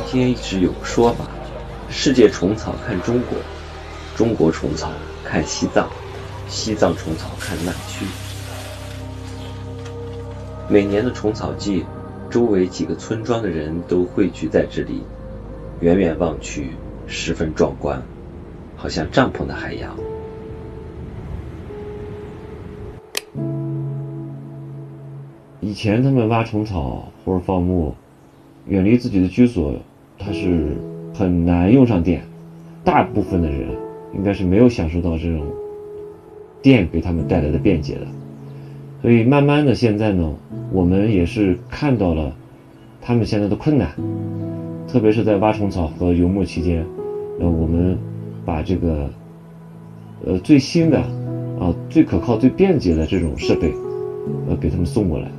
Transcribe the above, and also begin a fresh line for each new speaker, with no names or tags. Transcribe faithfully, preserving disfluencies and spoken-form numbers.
前一直有个说法，世界虫草看中国，中国虫草看西藏，西藏虫草看南区。每年的虫草季，周围几个村庄的人都汇聚在这里，远远望去十分壮观，好像帐篷的海洋。
以前他们挖虫草或者放牧，远离自己的居所，它是很难用上电，大部分的人应该是没有享受到这种电给他们带来的便捷的。所以慢慢的现在呢，我们也是看到了他们现在的困难，特别是在挖虫草和游牧期间，呃，我们把这个呃最新的啊最可靠最便捷的这种设备呃给他们送过来。